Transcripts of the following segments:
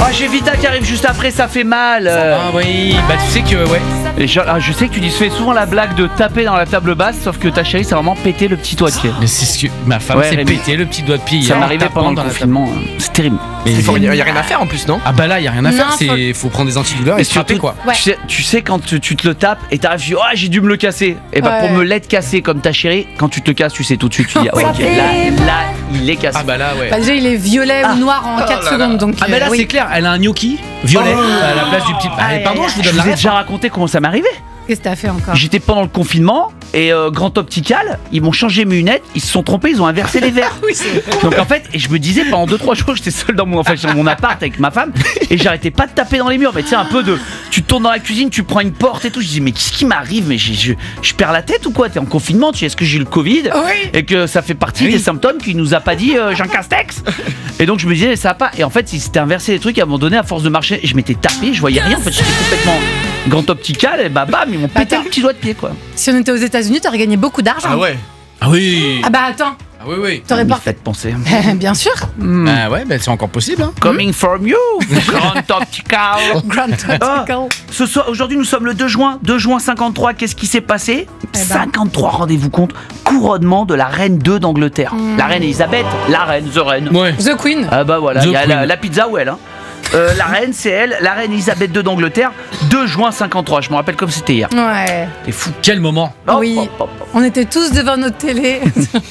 j'ai Vita qui arrive juste après, ça fait mal. Ah oui, bah tu sais que ouais. Et je sais que tu fais souvent la blague de taper dans la table basse, sauf que ta chérie, c'est vraiment pété le petit doigt de pied. Mais c'est ce que ma femme s'est pété le petit doigt de pied. Ça m'arrivait pendant le confinement. C'est terrible. Il y a rien à faire en plus, non? Ah bah là, il y a rien à faire. Non, Faut prendre des antidouleurs et se frapper quoi. Ouais. Tu sais quand tu te le tapes et t'arrives, tu dis, oh j'ai dû me le casser. Et bah pour me l'être cassé comme ta chérie, quand tu te le casses, tu sais tout de suite, tu dis, ok, là, il est cassé. Ah bah là, ouais. Bah déjà, il est violet ou noir en 4 secondes. Donc, Ah bah là, c'est clair, elle a un gnocchi violet à la place du petit. Pardon, je vous donne Je la vous ai ref. déjà raconté comment ça m'arrivait. Qu'est-ce que t'as fait encore? J'étais pendant le confinement et Grand Optical, ils m'ont changé mes lunettes, ils se sont trompés, ils ont inversé les verres. Donc en fait, et je me disais pendant 2-3 jours, j'étais seul dans mon appart avec ma femme et j'arrêtais pas de taper dans les murs. Mais tu sais, un peu de. Tu tournes dans la cuisine, tu prends une porte et tout. Je dis, mais qu'est-ce qui m'arrive? Mais je perds la tête ou quoi? T'es en confinement, est-ce que j'ai eu le Covid? Oui. Et que ça fait partie des symptômes qu'il nous a pas dit Jean Castex. Et donc je me disais, ça va pas. Et en fait, il s'était inversé les trucs à un moment donné, à force de marcher, je m'étais tapé, je voyais rien. En fait, j'étais complètement Grand Optical et bah bam, ils m'ont pété le petit doigt de pied quoi. Si on était aux États-Unis, t'aurais gagné beaucoup d'argent. Ah ouais. Ah oui. Ah bah attends, Ah oui, oui. t'aurais pas. Faites penser. Bien sûr. Ah ouais, bah c'est encore possible. Hein. Coming from you, Grand Optical. Grand Optical. Ce soir, aujourd'hui, nous sommes le 2 juin. 2 juin 53, qu'est-ce qui s'est passé? Eh ben. 53, rendez-vous compte, couronnement de la reine 2 d'Angleterre. La reine Elisabeth, la reine, The Reine. Ouais. The Queen. Ah bah voilà, The il y a Queen. la pizza ou elle. Hein. La reine, c'est elle, la reine Elisabeth II d'Angleterre, 2 juin 53. Je me rappelle comme c'était hier. Ouais. T'es fou. Quel moment. Oui. On était tous devant notre télé.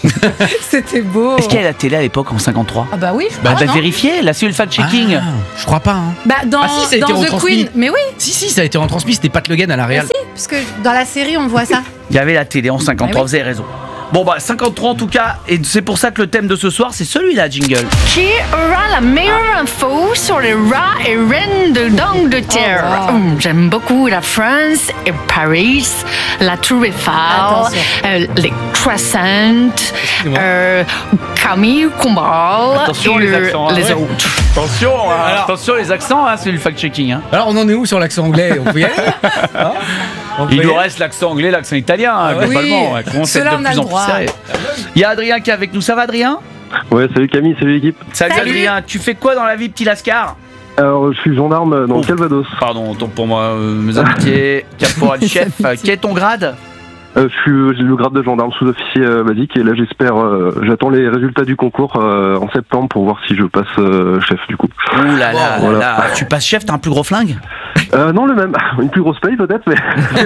C'était beau. Est-ce qu'il y avait la télé à l'époque en 53? Ah bah oui. je Bah, crois, non vérifier, la cellule fact-checking. Ah, je crois pas. Hein. Bah dans, Ah si, ça a été dans The retransmis. Queen. Mais oui. Si, ça a été retransmis, c'était Pat Le Guen à la Mais Real. si, parce que dans la série on voit ça. Il y avait la télé en 53, Ah oui. vous avez raison. Bon bah 53 en tout cas, et c'est pour ça que le thème de ce soir c'est celui-là, jingle. Qui aura la meilleure info sur les rats et reines d'Angleterre? Oh, wow. J'aime beaucoup la France et Paris, la Tour Eiffel, Attention. les croissants, Camille Combal Attention et les accents, hein, les ouais. autres. Attention, Alors- attention les accents, hein, c'est le fact-checking. Hein. Alors on en est où sur l'accent anglais? On peut y aller hein. On peut Il y nous aller reste l'accent anglais, l'accent italien, hein, oui. globalement. Ouais, commence à être Cela, de on a plus le en plus droit. sérieux. Il y a Adrien qui est avec nous, ça va Adrien? Ouais, salut Camille, salut l'équipe. Salut Adrien, tu fais quoi dans la vie petit lascar? Alors, je suis gendarme dans le Calvados. Pardon, autant pour moi, mes amitiés, caporal chef, quel est ton grade? J'ai le grade de gendarme sous-officier basique et là j'attends les résultats du concours en septembre pour voir si je passe chef du coup. Ouh là là, Voilà. là, tu passes chef, t'as un plus gros flingue? Non, le même, une plus grosse paye peut-être, mais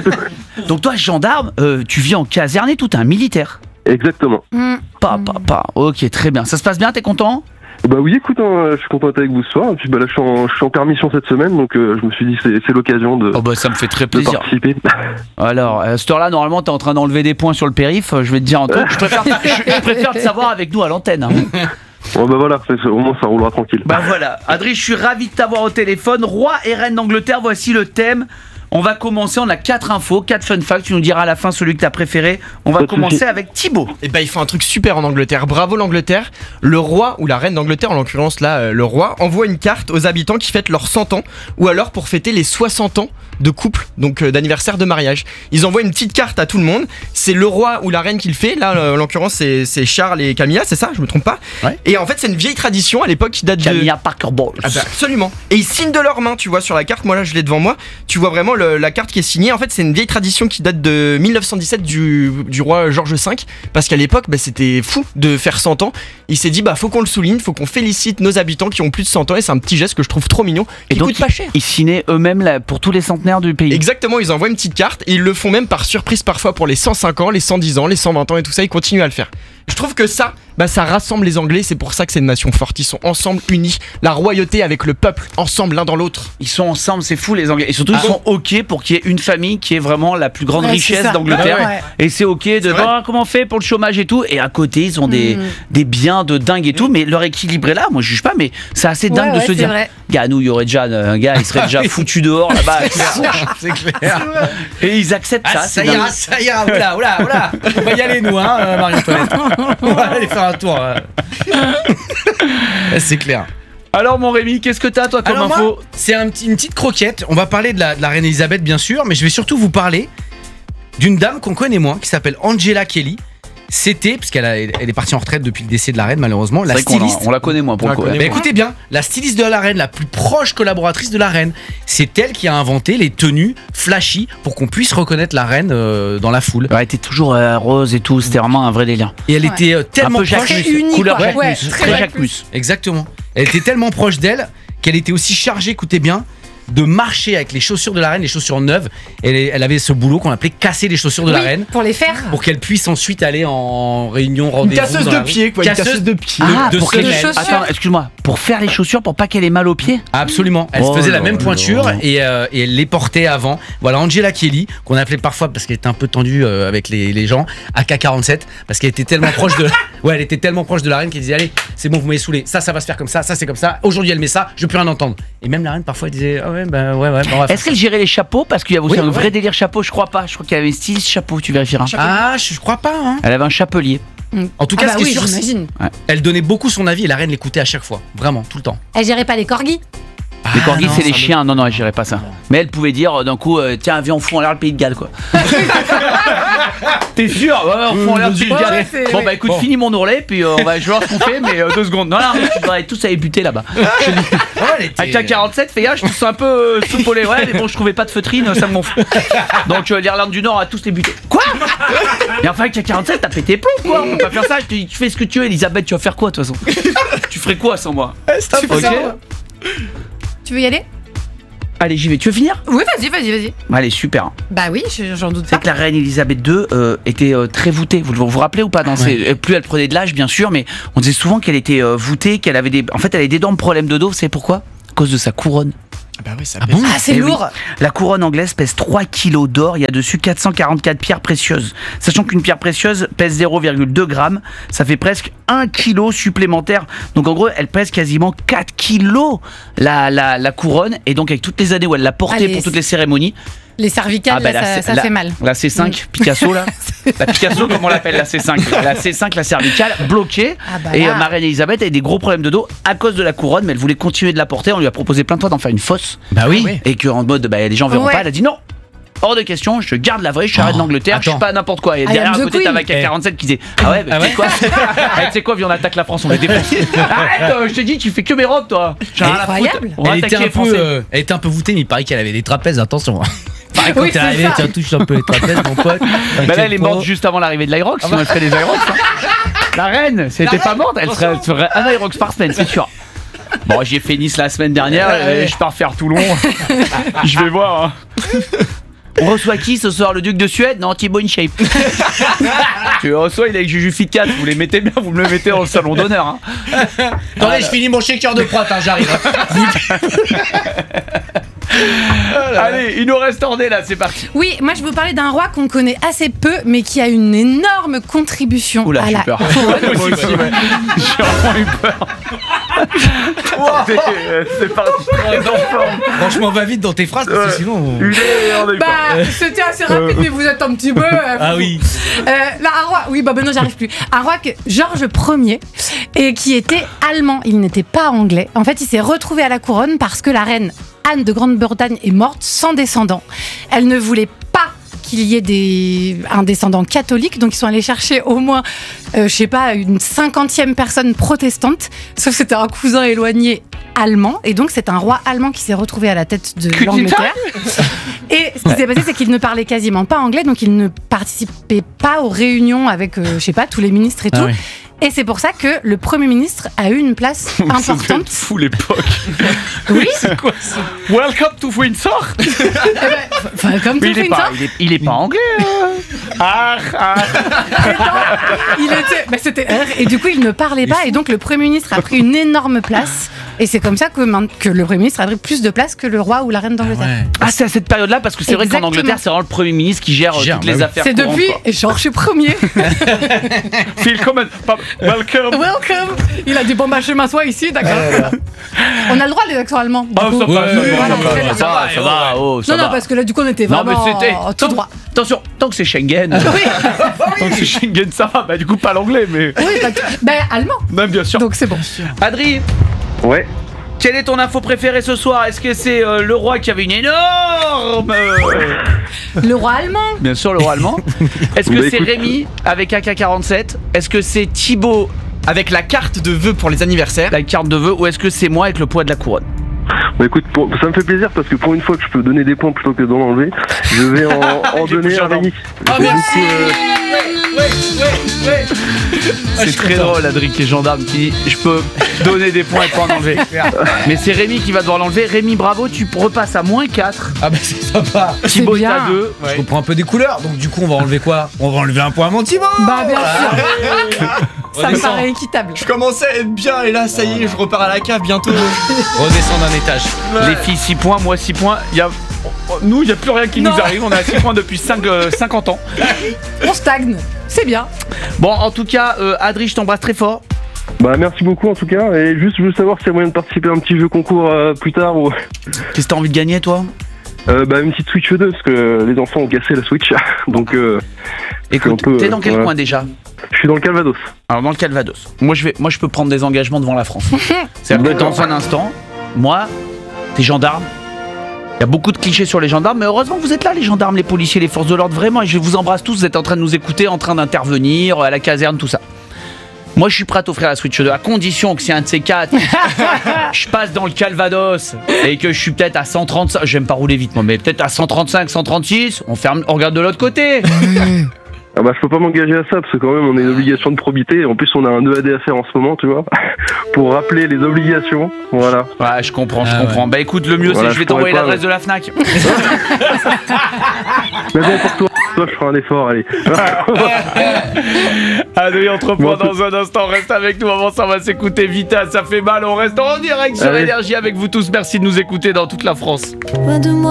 Donc toi gendarme, tu vis en caserne et tout, t'es un militaire? exactement. Pas, ok très bien, ça se passe bien, t'es content? Bah oui, écoute, je suis content d'être avec vous ce soir. Et puis bah là, je suis en permission cette semaine, donc je me suis dit c'est l'occasion de, Oh bah ça me fait très de plaisir. participer. Alors, à cette heure-là, normalement, t'es en train d'enlever des points sur le périph'. Je vais te dire un truc. Je préfère te savoir avec nous à l'antenne. Hein. Bon bah voilà, au moins ça roulera tranquille. Bah voilà. Adri, je suis ravi de t'avoir au téléphone. Roi et reine d'Angleterre, voici le thème. On va commencer, on a 4 infos, 4 fun facts. Tu nous diras à la fin celui que t'as préféré. On va Pas de commencer souci. avec Thibaut. Et bah, il fait un truc super en Angleterre. Bravo l'Angleterre. Le roi ou la reine d'Angleterre, en l'occurrence là, le roi, envoie une carte aux habitants qui fêtent leurs 100 ans ou alors pour fêter les 60 ans de couple, donc d'anniversaire de mariage. Ils envoient une petite carte à tout le monde. C'est le roi ou la reine qui le fait. Là, en l'occurrence, c'est Charles et Camilla, c'est ça? Je me trompe pas? Ouais. Et en fait, c'est une vieille tradition à l'époque qui date de. Camilla Parker Bowles. Ah bah, absolument. Et ils signent de leurs mains, tu vois, sur la carte. Moi là, je l'ai devant moi. Tu vois vraiment la carte qui est signée. En fait, c'est une vieille tradition qui date de 1917 du roi George V. Parce qu'à l'époque, bah, c'était fou de faire 100 ans. Il s'est dit, bah, faut qu'on le souligne, faut qu'on félicite nos habitants qui ont plus de 100 ans. Et c'est un petit geste que je trouve trop mignon. Et Qui donc, coûte pas cher. ils signaient eux-mêmes là, pour tous les centenaires du pays. Exactement, ils envoient une petite carte et ils le font même par surprise parfois pour les 105 ans, les 110 ans, les 120 ans et tout ça, ils continuent à le faire. Je trouve que ça, bah, ça rassemble les Anglais, c'est pour ça que c'est une nation forte, ils sont ensemble, unis, la royauté avec le peuple, ensemble l'un dans l'autre. Ils sont ensemble, c'est fou les Anglais. Et surtout, Ah ils sont OK pour qu'il y ait une famille qui est vraiment la plus grande Ouais, c'est richesse ça. d'Angleterre. Ouais. Et c'est OK de vrai. voir comment on fait pour le chômage et tout. Et à côté, ils ont des biens de dingue et tout. Mais leur équilibre est là. Moi, je juge pas, mais c'est assez dingue Ouais, de ouais, se c'est dire. vrai. Gars, nous, il y aurait déjà un gars, il serait déjà foutu dehors là-bas. C'est clair. Et ils acceptent ça. Ah, c'est ça ira, dingue. ça ira. Oula. On va y aller, nous, hein, Marie-Antoinette. On va aller faire un tour. C'est clair. Alors, mon Rémi, qu'est-ce que t'as, toi, comme Alors info? moi, c'est une petite croquette. On va parler de la reine Elisabeth, bien sûr, mais je vais surtout vous parler d'une dame qu'on connaît moins, qui s'appelle Angela Kelly. c'était, parce qu'elle est partie en retraite depuis le décès de la reine malheureusement, la C'est vrai styliste. on la connaît moins pour le coup. connaît. Bah écoutez bien, la styliste de la reine, la plus proche collaboratrice de la reine, c'est elle qui a inventé les tenues flashy pour qu'on puisse reconnaître la reine dans la foule. Elle était toujours rose et tout, c'était vraiment un vrai délire. Et elle était tellement Un peu proche. Jacques Très unique, couleur quoi. Jacques Ouais, Mus, très très Jacques Jacques Mus. Exactement. Elle était tellement proche d'elle qu'elle était aussi chargée, écoutez bien, de marcher avec les chaussures de la reine, les chaussures neuves. Elle avait ce boulot qu'on appelait casser les chaussures de la Oui, reine pour les faire. pour qu'elle puisse ensuite aller en réunion, Une rendez-vous. casseuse dans de la rue. pied, quoi. Une casseuse de pied. de pour semelle. qu'elle... chaussures. Attends, excuse-moi. Pour faire les chaussures, pour pas qu'elle ait mal aux pieds. Absolument. Elle Oh faisait la là même là. pointure et elle les portait avant. Voilà, Angela Kelly, qu'on appelait parfois parce qu'elle était un peu tendue avec les gens, AK-47, parce qu'elle était tellement proche de. Ouais, elle était tellement proche de la reine qu'elle disait allez, c'est bon, vous m'avez saoulé. Ça va se faire comme ça c'est comme ça. Aujourd'hui, elle met ça, je veux plus rien entendre. Et même la reine parfois elle disait ah ouais, bah ouais, bon, on va faire Est-ce qu'elle gérait les chapeaux? Parce qu'il y a aussi Oui, un vrai ouais. délire chapeau, je crois pas. Je crois qu'elle avait style chapeau, tu vérifieras. Ah, je crois pas. Hein. Elle avait un chapelier. En tout cas, Ah bah ce qui oui, est sûr, j'imagine. elle donnait beaucoup son avis et la reine l'écoutait à chaque fois. Vraiment, tout le temps. Elle gérait pas les corgis. Les corgis, non, c'est les ça chiens. Non, elle gérait pas ça. Mais elle pouvait dire d'un coup, tiens, viens, on fout en l'air le pays de Galles, quoi. T'es sûr? Ouais, on fout en l'air le pays de Ouais, Galles. ouais, c'est- Bon, ouais. bah écoute, Bon. finis mon ourlet, puis on va jouer à ce qu'on fait, mais 2 secondes. Non, tu devrais tous aller buter là-bas. Avec la 47, fais gaffe, je te sens un peu soupolé. Ouais, mais bon, je trouvais pas de feutrine, ça me gonfle. Donc l'Irlande du Nord a tous les butés. Quoi? Et enfin, avec la 47, t'as pété plomb, quoi. On peut pas faire ça. Je te dis, tu fais ce que tu veux, Elisabeth, tu vas faire quoi, de toute façon? Tu ferais quoi sans moi? Ok. Tu veux y aller? Allez, j'y vais. Tu veux finir? Oui, vas-y. Allez, super. Bah oui, j'en doute C'est pas. que la reine Elisabeth II était très voûtée. Vous vous rappelez ou pas dans plus elle prenait de l'âge, bien sûr, mais on disait souvent qu'elle était voûtée, qu'elle avait des. En fait, elle avait d'énormes problèmes de dos. Vous savez pourquoi? À cause de sa couronne. Bah oui, ça Ah pèse. bon? Ah, c'est Eh lourd. oui. La couronne anglaise pèse 3 kilos d'or. Il y a dessus 444 pierres précieuses. Sachant qu'une pierre précieuse pèse 0,2 grammes, ça fait presque 1 kilo supplémentaire. Donc en gros, elle pèse quasiment 4 kilos la couronne. Et donc avec toutes les années où elle l'a portée Allez, pour toutes les cérémonies. Les cervicales, bah, là, ça la- fait mal. La C5, Picasso là. La Picasso, comme on l'appelle, la C5. La C5, la cervicale, bloquée. Ah bah Et là. ma reine Elisabeth avait des gros problèmes de dos à cause de la couronne, mais elle voulait continuer de la porter. On lui a proposé plein de fois d'en faire une fausse. Bah oui. Et qu'en mode, bah, les gens verront Ouais. pas. Elle a dit non. Hors de question, je garde la vraie, je suis reine d'Angleterre, je suis attends. pas n'importe quoi. Et I derrière am à the côté, queen. t'avais qu'à 47 qui disait ah ouais, bah, Ah tu sais quoi Eh, tu sais quoi, viens on attaque la France, on les défonce. Arrête, je t'ai dit, tu fais que mes robes toi. J'ai rien à foutre. Incroyable. On va Elle était, attaquer un les Français. peu, elle était un peu voûtée, mais il paraît qu'elle avait des trapèzes, attention. Pareil, quand Oui, t'es c'est arrivé, ça. tu touches un peu les trapèzes, mon pote. Bah là, elle est morte juste avant l'arrivée de l'Aerox, sinon elle ferait des Aerox. La reine, si elle était pas morte, elle ferait un Aerox par semaine, c'est sûr. Bon, j'ai fait Nice la semaine dernière, et je pars faire Toulon. Je vais voir. Hein. On reçoit qui ce soir? Le duc de Suède? Non, Thibaut InShape. Tu reçois, il est avec Juju Fitcat. Vous les mettez bien, vous me le mettez dans le salon d'honneur. Hein. Attendez, je finis mon shaker de prot, j'arrive. Allez, il nous reste Orné là, c'est parti. Oui, moi je vais vous parler d'un roi qu'on connaît assez peu, mais qui a une énorme contribution Oula, à j'ai la peur. couronne. Moi aussi, ouais. J'ai vraiment eu peur. C'est parti. Très en forme. Franchement, va vite dans tes phrases, parce que sinon. On a eu peur. Bah, c'était assez rapide, mais vous êtes un petit peu. Ah fou. oui. Là, un roi, oui, bah non, j'arrive plus. Un roi que Georges Ier, et qui était allemand, il n'était pas anglais. En fait, il s'est retrouvé à la couronne parce que la reine Anne de Grande-Bretagne est morte sans descendant. Elle ne voulait pas qu'il y ait un descendant catholique, donc ils sont allés chercher au moins, je sais pas, une 50e personne protestante, sauf que c'était un cousin éloigné allemand, et donc c'est un roi allemand qui s'est retrouvé à la tête de l'Angleterre. Et ce qui s'est passé, c'est qu'il ne parlait quasiment pas anglais, donc il ne participait pas aux réunions avec, je sais pas, tous les ministres et tout. oui. Et c'est pour ça que le Premier ministre a eu une place importante. Fou l'époque. Oui, Welcome to Windsor. enfin, comme tout Mais Windsor. il est pas anglais. Il était, bah, c'était et du coup il ne parlait pas, et donc le Premier ministre a pris une énorme place, et c'est comme ça que le Premier ministre a pris plus de place que le roi ou la reine d'Angleterre. Ah, c'est à cette période-là parce que c'est vrai qu'en Exactement. Angleterre, c'est vraiment le Premier ministre qui gère toutes les affaires. C'est courantes, depuis quoi. Georges Ier. Willkommen. Welcome. Welcome. Il a dit bon bah je m'assois ici, d'accord. On a le droit les accents allemands. du Ah, coup. ça passe, Voilà, ça très va, bien. ça va, ça va, oh, ça Non, va. non, parce que là, du coup, on était Non, vraiment mais c'était tout droit. Attention, tant que c'est Schengen. Oui, Tant que c'est Schengen, ça va. Bah, du coup, pas l'anglais, mais. oui, allemand. Non, bien sûr. Donc c'est bon. Adri, Ouais. Quelle est ton info préférée ce soir? Est-ce que c'est le roi qui avait une énorme... Le roi allemand. Bien sûr, le roi allemand. Est-ce que Bah, c'est écoute. Rémi avec AK-47? Est-ce que c'est Thibaut Avec la carte de vœux pour les anniversaires. la carte de vœux? Ou est-ce que c'est moi avec le poids de la couronne? Bah écoute, ça me fait plaisir parce que pour une fois que je peux donner des points plutôt que d'en enlever, je vais en donner à Rémi. Ah, merci. C'est très drôle, Adric et gendarme qui dit je peux donner des points et pas en enlever. Mais c'est Rémi qui va devoir l'enlever. Rémi, bravo, tu repasses à -4. Ah bah c'est sympa. Thibaut est bien. à 2. Je reprends un peu des couleurs, donc du coup on va enlever quoi? On va enlever un point à mon Thibaut. Bah bien sûr. Ça me Redescends. paraît équitable. Je commençais à être bien et là ça y est, je repars à la cave bientôt. Redescends d'un étage. Les filles 6 points, moi 6 points. Nous, il n'y a plus rien qui Non. nous arrive. On est à 6 points depuis 50 ans. On stagne. C'est bien. Bon, en tout cas, Adri, je t'embrasse très fort. Bah merci beaucoup en tout cas, et juste je veux savoir s'il y a moyen de participer à un petit jeu concours plus tard ou... Qu'est-ce que t'as envie de gagner, toi? Bah une petite Switch 2 parce que les enfants ont cassé la Switch, donc Écoute, un peu, t'es dans quel voilà. coin déjà? Je suis dans le Calvados. Alors, dans le Calvados. Moi, je peux prendre des engagements devant la France. C'est-à-dire que dans un instant, moi, t'es gendarme. Il y a beaucoup de clichés sur les gendarmes, mais heureusement que vous êtes là, les gendarmes, les policiers, les forces de l'ordre, vraiment, et je vous embrasse tous, vous êtes en train de nous écouter, en train d'intervenir, à la caserne, tout ça. Moi, je suis prêt à t'offrir la Switch 2, à condition que c'est un de ces quatre, je passe dans le Calvados, et que je suis peut-être à 135, j'aime pas rouler vite, moi, mais peut-être à 135, 136, on regarde de l'autre côté. Ah bah je peux pas m'engager à ça parce que quand même on a une obligation de probité, en plus on a un EAD à faire en ce moment, tu vois, pour rappeler les obligations, voilà. Ouais, je comprends. Ouais. Bah écoute, le mieux, Voilà, c'est je vais je pourrais t'envoyer pas, l'adresse ouais. de la FNAC. Mais bon pour toi je ferai un effort, allez. Allez, on te reprend Bon, dans un instant, reste avec nous, avant ça on va s'écouter Vita, ça fait mal, on reste en direct sur Allez. Énergie avec vous tous, merci de nous écouter dans toute la France. Loin de moi.